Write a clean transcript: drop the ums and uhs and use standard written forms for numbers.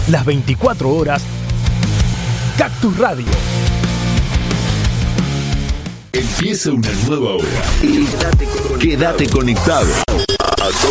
las 24 horas. Cactus Radio. Empieza una nueva hora. Quédate conectado.